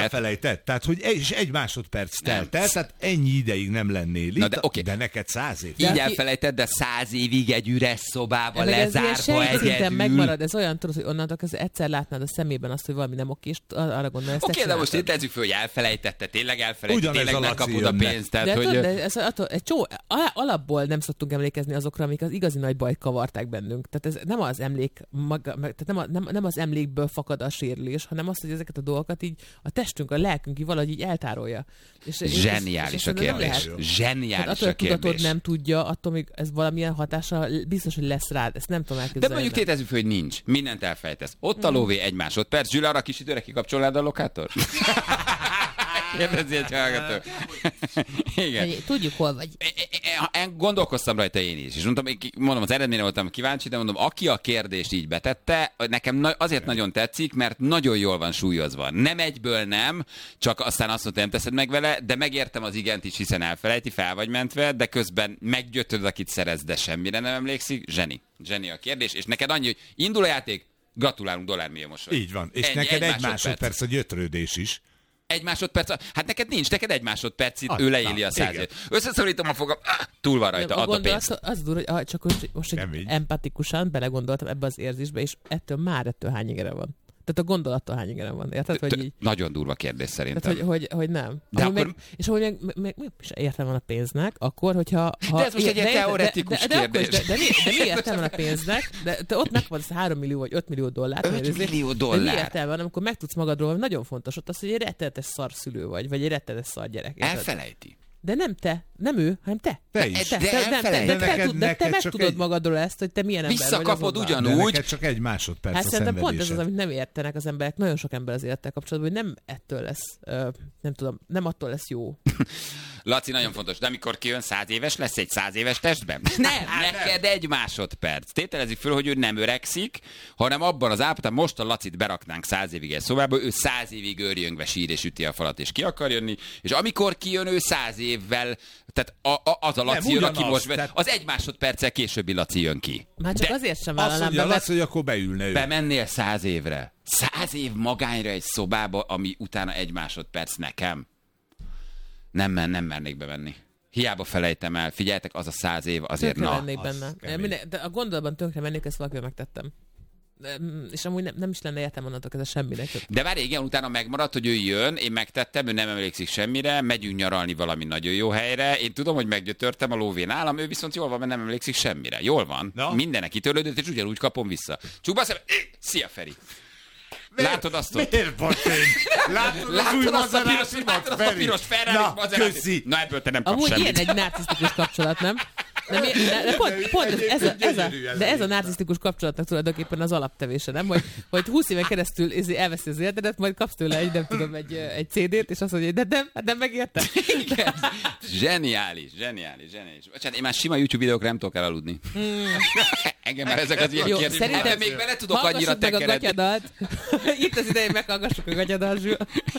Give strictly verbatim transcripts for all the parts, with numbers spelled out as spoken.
elfelejtett, tehát hogy egy, egy másodperc telt el, tehát ennyi ideig nem lennél itt, de, okay. de neked száz év. Így elfelejtett, de száz évig egy üres szobába lezárva egyedül. Megmarad, ez olyan, tudod, hogy onnantól kezdve egyszer látnád a szemében azt, hogy valami nem oké, és arra gondolsz. Oké, okay, de most itt tezzük föl, hogy elfelejtette, tényleg elfelejtette, tényleg megkapod a pénzt. Tehát, de, hogy... tudod, de ez attól, egy csó, alapból nem szoktunk emlékezni azokra, amik az igazi nagy bajt kavarták bennünk. Tehát ez nem az emlék, maga, tehát nem, a, nem, nem az emlékből fakad a sérülés, hanem az, hogy ezeket a dolgokat így a testünk, a lelkünk így valahogy így eltárolja. És, Zseniális és, és a kérdés. Zseniális hát a kérdés. Tudatod nem tudja, attól még ez valamilyen hatása biztos, hogy lesz rád. Ezt nem tudom elképzelni. De mondjuk tétezzük, hogy nincs. Mindent elfejtesz. Ott a lóvé egy másodperc. Zsül, arra kis időre kikapcsolnád a lokátor? Kérdezi egy hallgató. Igen. Tudjuk, hol vagy. Gondolkoztam rajta én is. És mondom, mondom, az eredményre voltam kíváncsi, de mondom, aki a kérdést így betette, nekem azért nagyon tetszik, mert nagyon jól van súlyozva. Nem egyből nem, csak aztán azt mondta, nem teszed meg vele, de megértem az igent is, hiszen elfelejti, fel vagy mentve, de közben meggyötöd, akit szerez, de semmire nem emlékszik. Zseni. Zseni a kérdés. És neked annyi, hogy indul a játék, gratulálunk, dollármillió most vagy. Így van. És ennyi, neked egy, egy másodperc a gyötrődés is. Egy másodperc, hát neked nincs, neked egy másodpercig ő leéli a százért. Összeszorítom a fogam, ah, túl van rajta, add a pénzt. Az durva, hogy csak most, most empatikusan belegondoltam ebbe az érzésbe, és ettől már ettől hány igere van. Tehát a gondolattól hány igere van. Érted, hogy így... Nagyon durva kérdés szerintem. Tehát, hogy, hogy, hogy nem. De akkor... meg, és ahogy meg, meg, meg is értelme van a pénznek, akkor, hogyha... Ha, de ez most egy ilyen teoretikus de, de, de, kérdés. De, de, de, mi, de mi értelme van a pénznek? De, de ott megvan az három millió vagy öt millió dollár. öt millió dollár. De mi értelme van, amikor megtudsz magadról, nagyon fontos ott az, hogy egy rettenetes szarszülő vagy, vagy egy rettenetes szar gyerek. Elfelejti. De nem te, nem ő, hanem te. Te is. Te, de te, nem, te, de, de, te, tud, de te meg tudod egy... magadról ezt, hogy te milyen ember vagy. Visszakapod ugyanúgy. De neked csak egy másodperc hát a szerintem pont ez szenvedésed. az, amit nem értenek az emberek. Nagyon sok ember az élettel kapcsolatban, hogy nem ettől lesz, uh, nem tudom, nem attól lesz jó. Laci, nagyon fontos, de amikor kijön száz éves, lesz egy száz éves testben? Nem, neked egy másodperc. Tételezzük föl, hogy ő nem öregszik, hanem abban az állapotban, most a Lacit beraknánk száz évig egy szobába, ő száz évig őrjöngve sír és üti a falat, és ki akar jönni, és amikor kijön, ő száz évvel, tehát a, a, az a Laci nem, jön, aki ugyanaz, most, tehát... az egy másodperccel későbbi Laci jön ki. Már csak de azért sem Azt vállalnám mondja be, Laci, hogy akkor beülne ő. bemennél száz évre. Száz év magányra egy szobába, ami utána egy másodperc nekem. Nem, nem mernék bevenni. Hiába felejtem el. Figyeljetek, az a száz év azért tönkre na. mennék benne. Minden, de a gondolatban tönkre mennék, ezt valakivel megtettem. De, és amúgy nem, nem is lenne értem onnantól ez a semminek. De várj, igen, utána megmaradt, hogy ő jön, én megtettem, ő nem emlékszik semmire, megyünk nyaralni valami nagyon jó helyre, én tudom, hogy meggyötörtem a lóvén állam, ő viszont jól van, mert nem emlékszik semmire. Jól van. No. Mindenek kitörlődött, és ugyanúgy kapom vissza. Csukba a szemem. Szia, Feri! Miért? Látod azt ott? Miért vagy én? Látod, látod azt a piros, látod azt a piros Ferrari-t? Na, ebből te nem kapsz amúgy semmit. ilyen egy narcisztikus kapcsolat, nem? De, mi, de, de pont, pont ez, ez, a, ez, a, de ez a narcisztikus kapcsolatnak tulajdonképpen az alaptevése, nem? Hogy, hogy húsz éven keresztül elveszi az életedet, majd kapsz tőle egy, nem tudom, egy, egy cé dét, és azt mondja, hogy de nem, nem megérte. Zseniális, zseniális, zseniális. Bocsánat, én már sima YouTube videókra nem tudok elaludni. Mm. Engem már ezek az ilyen jó, kérdések. Ebben még bele tudok annyira tekeredni. Itt az ideje, meghallgassuk a gagyadat, Zsül.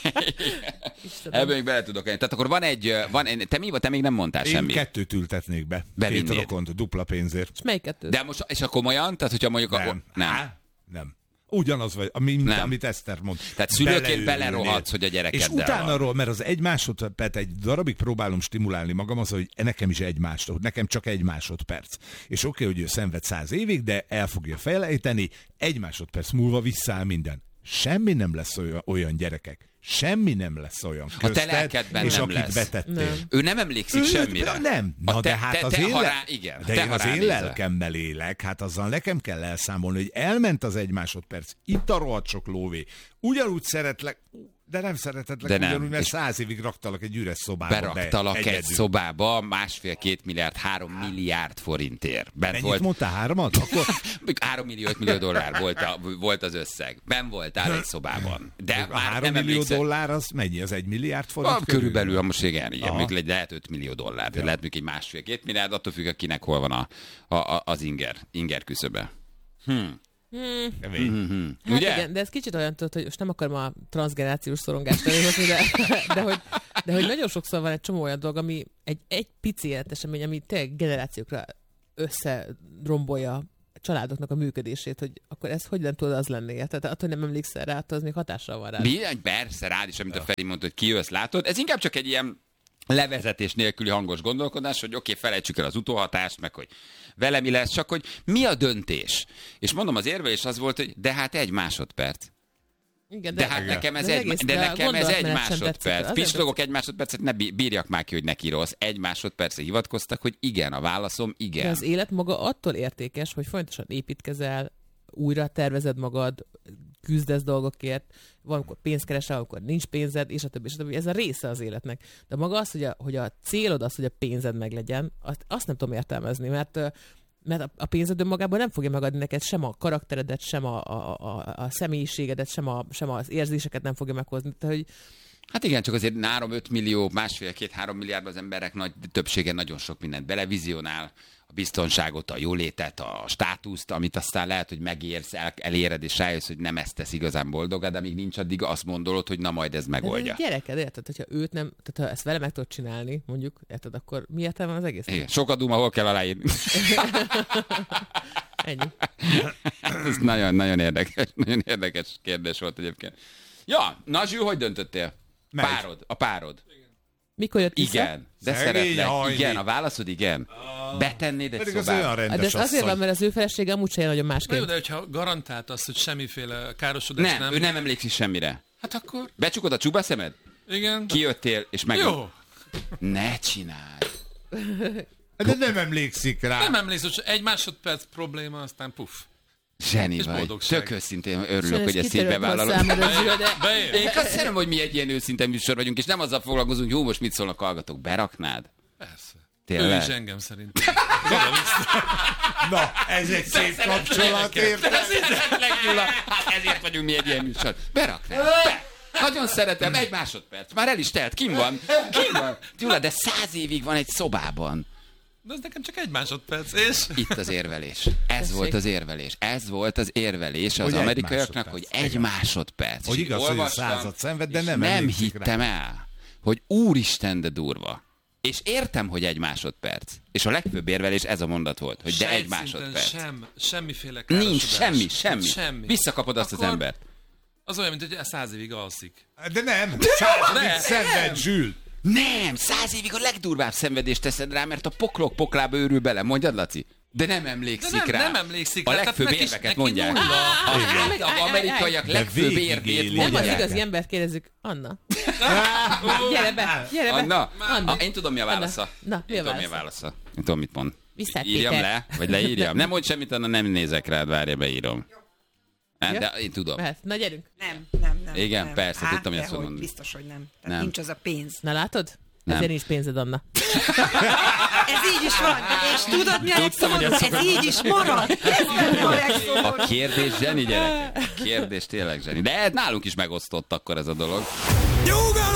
Ebben még bele tudok enni. Tehát akkor van egy, van, te mi vagy, te még nem mondtál én semmit. Én kettőt ültetnék be. Bevinnéd. Két rokont, dupla pénzért. És melyik kettőt? De most, és a komolyan? Tehát, hogyha mondjuk... Nem. A, nem. Á, nem. Ugyanaz vagy, ami, nem. amit Eszter mond. Tehát szülőként belerohadsz, hogy a gyerekeddel és utána ról, mert az egy másodperc, egy darabig próbálom stimulálni magam, az, hogy nekem is egy másodperc, nekem csak egy másodperc. És oké, okay, hogy ő szenved száz évig, de el fogja felejteni, egy másodperc múlva visszaáll minden. Semmi nem lesz olyan, olyan gyerekek. Semmi nem lesz olyan közted, a te lelkedben és nem akit lesz. betettél. Nem. Ő nem emlékszik ő, semmire. Nem. Na, te, de hát te, az te, én, rá, igen, de te, én az én lelkemmel élek, hát azzal nekem kell elszámolni, hogy elment az egy másodperc, itt a rohadt sok lóvé. Ugyanúgy szeretlek, de nem szeretetlek de nem. Ugyanúgy, mert száz évig raktalak egy üres szobába. Beraktalak be, egy szobába másfél-két milliárd, három milliárd forintért. Ben mennyit volt... mondtál, hármat? Akkor... három millió, öt millió dollár volt, a, volt az összeg. Ben voltál egy szobában. De a már három nem millió emlékszel... dollár az mennyi? Az egy milliárd forint? A, körülbelül, most igen, igen mondjuk lehet öt millió dollár. Ja. Lehet mondjuk egy másfél-két milliárd, attól függ, akinek hol van a, a, az inger, inger küszöbe. Hm. Hmm. Mm-hmm. Hát ugye? Igen, de ez kicsit olyan tudod, hogy most nem akarom a transzgenerációs szorongást előhozni, de, de, hogy, de hogy nagyon sokszor van egy csomó olyan dolog, ami egy, egy pici életesemény, ami tényleg generációkra összerombolja családoknak a működését, hogy akkor ez hogy nem tud az lenni? Tehát attól, hogy nem emlékszel rá, attól az még hatással van rá. Bizony, persze, rád is, amit a Feri mondta, hogy kijössz, látod. Ez inkább csak egy ilyen levezetés nélküli hangos gondolkodás, hogy oké, okay, felejtsük el az utóhatást, meg hogy vele mi lesz, csak hogy mi a döntés. És mondom, az érvelés az volt, hogy de hát egy másodperc. Igen, de, de hát nekem ez egy, de nekem ez egy másodperc. Pislogok egy másodpercet, ne bírjak már ki, hogy neki rossz. Egy másodpercre hivatkoztak, hogy igen, a válaszom igen. De az élet maga attól értékes, hogy folyamatosan építkezel, újra tervezed magad, küzdesz dolgokért, valamikor pénzt keresel, amikor nincs pénzed, és a többi, és a többi. Ez a része az életnek. De maga az, hogy a, hogy a célod az, hogy a pénzed meglegyen, azt, azt nem tudom értelmezni, mert mert a pénzed önmagában nem fogja megadni neked sem a karakteredet, sem a, a, a, a személyiségedet, sem, a, sem az érzéseket nem fogja meghozni. Tehát, hogy... Hát igen, csak azért nárom öt millió, másfél-két-három milliárd az emberek nagy többsége nagyon sok mindent belevizionál, a biztonságot, a jólétet, a státuszt, amit aztán lehet, hogy megérsz, el, eléred, és rájössz, hogy nem ezt tesz igazán boldogá, de amíg nincs addig, azt gondolod, hogy na majd ez megoldja. Ez gyereked, érted, hogyha őt nem, tehát ha ezt vele meg tudod csinálni, mondjuk, érted, akkor mi értelme van az egész? Igen, sokat duma, hol kell aláírni. Ennyi. Ez nagyon, nagyon érdekes, nagyon érdekes kérdés volt egyébként. Ja, na Zsül, hogy döntöttél? Megy. Párod, a párod. Mikor jött vissza? Igen, de Szegény szeretlek. hajli. Igen, a válaszod igen. Betennéd egy Pedig az szobába. olyan De rendes ez azért van, asszony. mert az ő felesége amúgy se nagyon Na jó, másképp. de hogyha garantált azt, hogy semmiféle károsodás Nem, nem... ő nem emlékszik semmire. Hát akkor... Becsukod a csuba szemed? Igen. Kijöttél, és meg... Jó. Ne csinálj. De nem emlékszik rá. Nem emlékszem, hogy egy másodperc probléma, aztán puff. Zseni És vagy. boldogság. Tök őszintén örülök, hogy ezt így Kitörött bevállalod. a számodra, Zsül, de... Beér. Én köszönöm, hogy mi egy ilyen őszinte műsor vagyunk, és nem azzal foglalkozunk, hogy jó, most mit szólnak hallgatók. Beraknád? Persze. Tényleg? Ő is engem szerint. Na, ez egy szép kapcsolat, érted? Szeretlek, Gyula. Hát ezért vagyunk mi egy ilyen műsor. Beraknád? Be. Nagyon szeretem, egy másodperc. Már el is telt, kim van? Kim van? Gyula, de száz évig van egy szobában. De ez nekem csak egy másodperc, és... Itt az érvelés. Ez volt az érvelés. Ez volt az érvelés az Hogy egy amerikaiaknak, hogy másodperc. egy Igen. másodperc. Hogy És igaz, így hogy a olvastam, század szenved, de és nem nem emlékszik hittem rá. el, hogy úristen, de durva. És értem, hogy egy másodperc. És a legfőbb érvelés ez a mondat volt, hogy de egy Sejtszinten másodperc. Sem, semmiféle károsodás. Nincs semmi, semmi. semmi. Visszakapod azt Akkor az embert. Az olyan, mint hogy száz évig alszik. De nem, századik De, szenved, Zsül. Nem, száz évig a legdurvább szenvedést teszed rá, mert a poklok poklába őrül bele. Mondjad, Laci? De nem emlékszik De nem- rá. nem emlékszik A rá, legfőbb tehát neki- érveket neki mondják. nulla. Az amerikaiak De legfőbb végigéli. érvét Nem az mondják. igazi embert kérdezzük. Anna. Gyere be, gyere be. Anna, Anna. Ah, én tudom, mi a válasza. Na, mi a Én tudom, mi a válasza? válasza. Én tudom, mit mond. Visszát, Írjam Péter. le, vagy leírjam. Nem mondj semmit, Anna, nem nézek rád, várja, beírom. Nem, Ja? de én tudom. Mehet. Na gyerünk. Nem, nem, nem. Igen, nem. persze, Á, tudtam, hogy azt dehogy, fogod mondani. biztos, hogy nem. Tehát Nem. nincs az a pénz. Na látod? Nem. Ezért nincs pénzed, Anna. Ez így is van. És tudod, mi a Tudtam, hogy legszomorúbb? ezt Ez így is marad. Ez nem a legszomorúbb. A kérdés zseni, gyerekek. A kérdés tényleg zseni. De nálunk is megosztott akkor ez a dolog.